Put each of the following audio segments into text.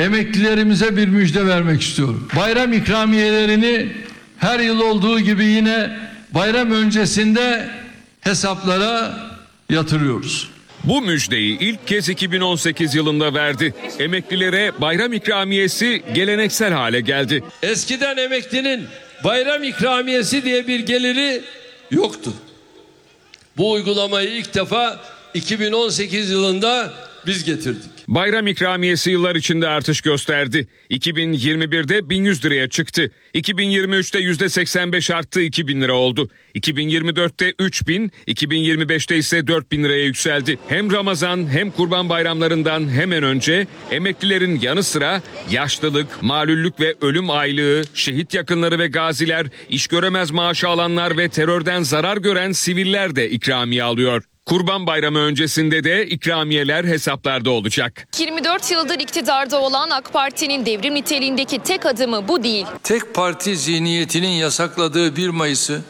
emeklilerimize bir müjde vermek istiyorum. Bayram ikramiyelerini her yıl olduğu gibi yine bayram öncesinde hesaplara yatırıyoruz. Bu müjdeyi ilk kez 2018 yılında verdi. Emeklilere bayram ikramiyesi geleneksel hale geldi. Eskiden emeklinin bayram ikramiyesi diye bir geliri yoktu. Bu uygulamayı ilk defa 2018 yılında biz getirdik. Bayram ikramiyesi yıllar içinde artış gösterdi. 2021'de 1100 liraya çıktı. 2023'te %85 arttı, 2000 lira oldu. 2024'te 3000, 2025'te ise 4000 liraya yükseldi. Hem Ramazan hem Kurban bayramlarından hemen önce emeklilerin yanı sıra yaşlılık, malüllük ve ölüm aylığı, şehit yakınları ve gaziler, iş göremez maaşı alanlar ve terörden zarar gören siviller de ikramiye alıyor. Kurban Bayramı öncesinde de ikramiyeler hesaplarda olacak. 24 yıldır iktidarda olan AK Parti'nin devrim niteliğindeki tek adımı bu değil. Tek parti zihniyetinin yasakladığı 1 Mayıs'ı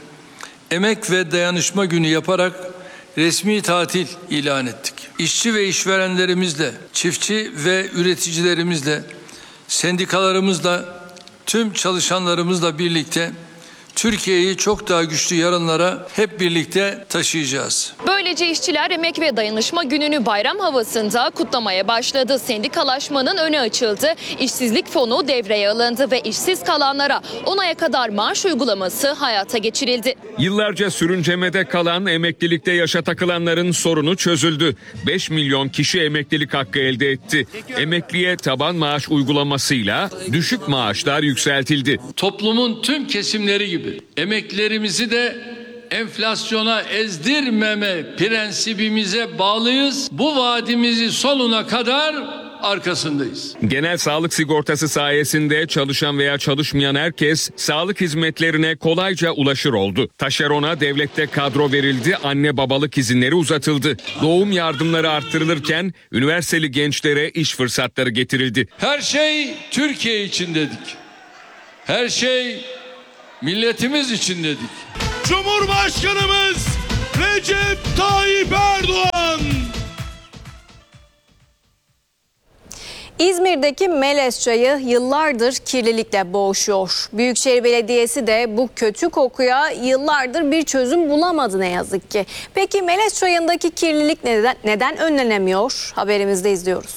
Emek ve Dayanışma Günü yaparak resmi tatil ilan ettik. İşçi ve işverenlerimizle, çiftçi ve üreticilerimizle, sendikalarımızla, tüm çalışanlarımızla birlikte Türkiye'yi çok daha güçlü yarınlara hep birlikte taşıyacağız. Böylece işçiler Emek ve Dayanışma Günü'nü bayram havasında kutlamaya başladı. Sendikalaşmanın önü açıldı. İşsizlik fonu devreye alındı ve işsiz kalanlara 10 aya kadar maaş uygulaması hayata geçirildi. Yıllarca sürüncemede kalan, emeklilikte yaşa takılanların sorunu çözüldü. 5 milyon kişi emeklilik hakkı elde etti. Emekliye taban maaş uygulamasıyla düşük maaşlar yükseltildi. Toplumun tüm kesimleri gibi emeklilerimizi de enflasyona ezdirmeme prensibimize bağlıyız. Bu vaadimizi sonuna kadar arkasındayız. Genel sağlık sigortası sayesinde çalışan veya çalışmayan herkes sağlık hizmetlerine kolayca ulaşır oldu. Taşerona devlette kadro verildi, anne babalık izinleri uzatıldı. Doğum yardımları arttırılırken üniversiteli gençlere iş fırsatları getirildi. Her şey Türkiye için dedik. Her şey milletimiz için dedik. Cumhurbaşkanımız Recep Tayyip Erdoğan. İzmir'deki Melez Çayı yıllardır kirlilikle boğuşuyor. Büyükşehir Belediyesi de bu kötü kokuya yıllardır bir çözüm bulamadı ne yazık ki. Peki Melez Çayı'ndaki kirlilik neden önlenemiyor? Haberimizde izliyoruz.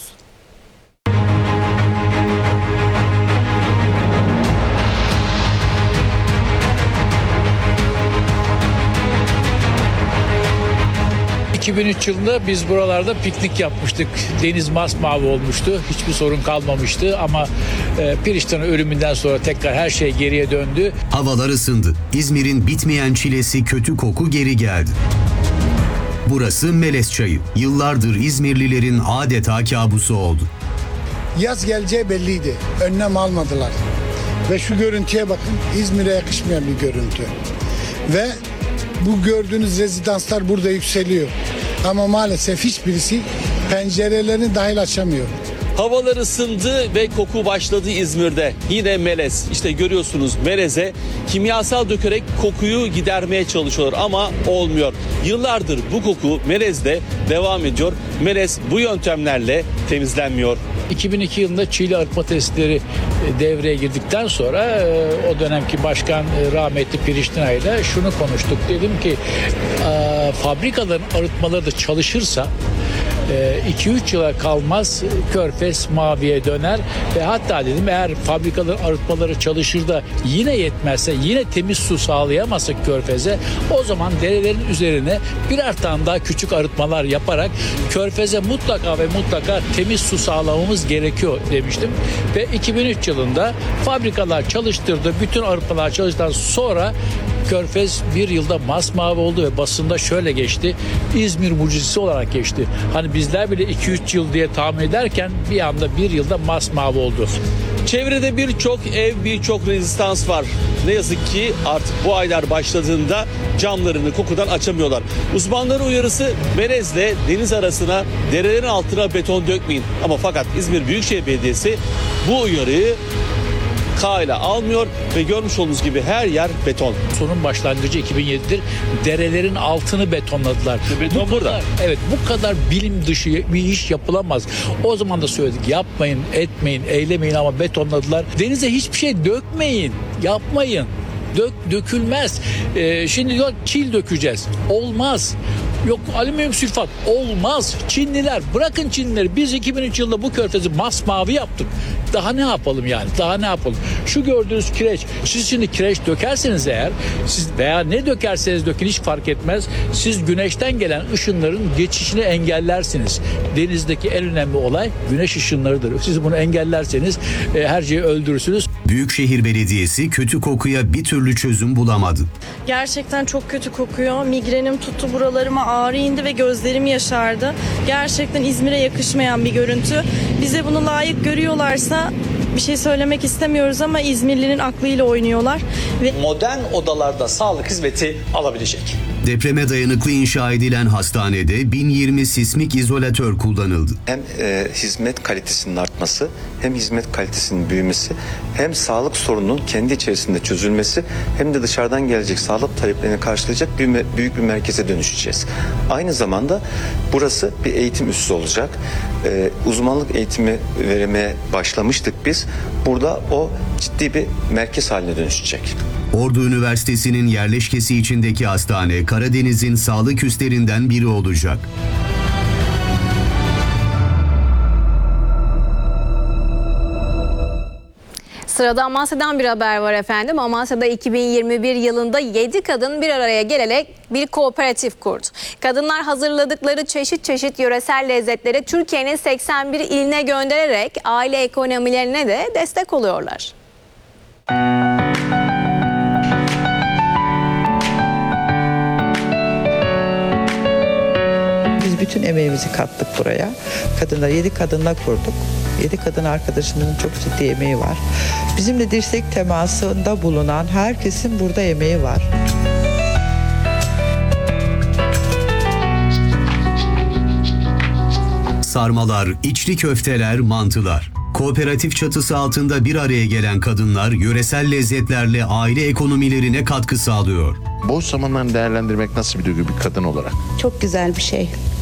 ...2003 yılında biz buralarda piknik yapmıştık. Deniz masmavi olmuştu. Hiçbir sorun kalmamıştı ama Priştine ölümünden sonra tekrar her şey geriye döndü. Havalar ısındı. İzmir'in bitmeyen çilesi, kötü koku geri geldi. Burası Melez Çayı. Yıllardır İzmirlilerin adeta kabusu oldu. Yaz geleceği belliydi. Önlem almadılar. Ve şu görüntüye bakın. İzmir'e yakışmayan bir görüntü. Ve bu gördüğünüz rezidanslar burada yükseliyor. Ama maalesef hiçbirisi pencerelerini dahil açamıyor. Havalar ısındı ve koku başladı İzmir'de. Yine melez. İşte görüyorsunuz meleze kimyasal dökerek kokuyu gidermeye çalışıyorlar ama olmuyor. Yıllardır bu koku melezde devam ediyor. Melez bu yöntemlerle temizlenmiyor. 2002 yılında çiğli arıtma testleri devreye girdikten sonra o dönemki başkan rahmetli Priştine ile şunu konuştuk. Dedim ki fabrikaların arıtmaları da çalışırsa 2-3 yıla kalmaz Körfez maviye döner ve hatta dedim eğer fabrikaların arıtmaları çalışır da yine yetmezse, yine temiz su sağlayamazsak Körfez'e, o zaman derelerin üzerine birer tane daha küçük arıtmalar yaparak Körfez'e mutlaka ve mutlaka temiz su sağlamamız gerekiyor demiştim. Ve 2003 yılında fabrikalar çalıştırdı, bütün arıtmalar çalıştıktan sonra Körfez bir yılda masmavi oldu ve basında şöyle geçti: İzmir mucizesi olarak geçti. Hani bizler bile 2-3 yıl diye tahmin ederken bir anda bir yılda masmavi oldu. Çevrede birçok ev, birçok rezistans var. Ne yazık ki artık bu aylar başladığında camlarını kokudan açamıyorlar. Uzmanların uyarısı melezle deniz arasına, derelerin altına beton dökmeyin. Ama fakat İzmir Büyükşehir Belediyesi bu uyarıyı K ile almıyor ve görmüş olduğunuz gibi her yer beton. Sonun başlangıcı 2007'dir. Derelerin altını betonladılar. Beton burada. Evet, bu kadar bilim dışı bir iş yapılamaz. O zaman da söyledik, yapmayın, etmeyin, eylemeyin ama betonladılar. Denize hiçbir şey dökmeyin, yapmayın. Dökülmez. Şimdi diyor çil dökeceğiz. Olmaz. Yok alüminyum sülfat. Olmaz. Çinliler, bırakın Çinlileri. Biz 2003 yılında bu körfezi masmavi yaptık. Daha ne yapalım yani? Daha ne yapalım? Şu gördüğünüz kireç. Siz şimdi kireç dökerseniz eğer, siz veya ne dökerseniz dökün hiç fark etmez. Siz güneşten gelen ışınların geçişini engellersiniz. Denizdeki en önemli olay güneş ışınlarıdır. Siz bunu engellerseniz her şeyi öldürürsünüz. Büyükşehir Belediyesi kötü kokuya bir türlü çözüm bulamadı. Gerçekten çok kötü kokuyor. Migrenim tuttu, buralarıma ağrı indi ve gözlerim yaşardı. Gerçekten İzmir'e yakışmayan bir görüntü. Bize bunu layık görüyorlarsa bir şey söylemek istemiyoruz ama İzmirli'nin aklıyla oynuyorlar. Ve modern odalarda sağlık hizmeti alabilecek. Depreme dayanıklı inşa edilen hastanede 1020 sismik izolatör kullanıldı. Hem hizmet kalitesinin artması, hem hizmet kalitesinin büyümesi, hem sağlık sorununun kendi içerisinde çözülmesi, hem de dışarıdan gelecek sağlık taleplerini karşılayacak büyük bir merkeze dönüşeceğiz. Aynı zamanda burası bir eğitim üssü olacak. Uzmanlık eğitimi vermeye başlamıştık biz. Burada o ciddi bir merkez haline dönüşecek. Ordu Üniversitesi'nin yerleşkesi içindeki hastane Karadeniz'in sağlık üslerinden biri olacak. Sırada Amasya'dan bir haber var efendim. Amasya'da 2021 yılında 7 kadın bir araya gelerek bir kooperatif kurdu. Kadınlar hazırladıkları çeşit çeşit yöresel lezzetleri Türkiye'nin 81 iline göndererek aile ekonomilerine de destek oluyorlar. Biz bütün emeğimizi kattık buraya. 7 kadınla kurduk. 7 kadın arkadaşımızın çok ciddi emeği var. Bizimle dirsek temasında bulunan herkesin burada emeği var. Sarmalar, içli köfteler, mantılar. Kooperatif çatısı altında bir araya gelen kadınlar yöresel lezzetlerle aile ekonomilerine katkı sağlıyor. Boş zamanlarını değerlendirmek nasıl bir duygu bir kadın olarak? Çok güzel bir şey.